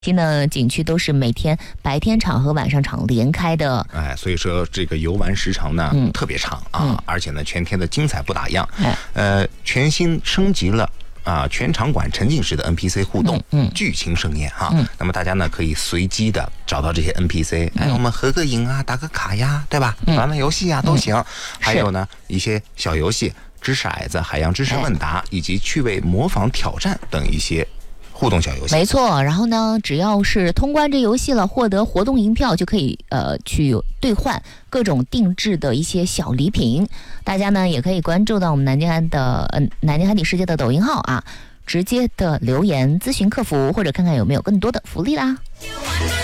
新的景区都是每天白天场和晚上场连开的， 所以说这个游玩时长呢特别长而且呢全天的精彩不打烊。全新升级了全场馆沉浸式的 NPC 互动，剧情盛宴那么大家呢可以随机的找到这些 NPC，我们合个影打个卡呀，对吧？玩玩游戏都行。还有呢一些小游戏，掷骰子、海洋知识问答，以及趣味模仿挑战等一些互动小游戏。 没错，然后呢，只要是通关这游戏了，获得活动银票就可以去兑换各种定制的一些小礼品。大家呢也可以关注到我们南京海底世界的抖音号直接的留言咨询客服，或者看看有没有更多的福利啦。